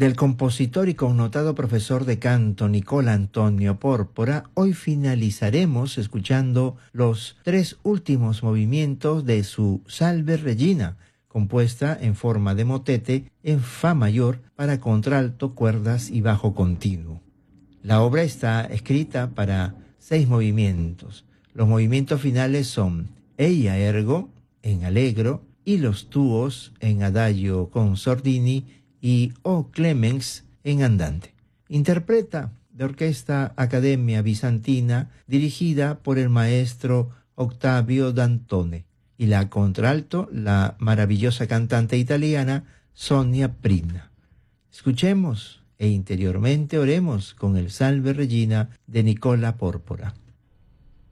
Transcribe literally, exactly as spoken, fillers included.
del compositor y connotado profesor de canto Nicola Antonio Pórpora, hoy finalizaremos escuchando los tres últimos movimientos de su Salve Regina, compuesta en forma de motete en fa mayor para contralto, cuerdas y bajo continuo. La obra está escrita para seis movimientos. Los movimientos finales son Eia ergo en allegro y los tuos en adagio con sordini y O Clemens en andante. Interpreta de Orquesta Academia Bizantina dirigida por el maestro Octavio Dantone y la contralto la maravillosa cantante italiana Sonia Prina. Escuchemos e interiormente oremos con el Salve Regina de Nicola Pórpora.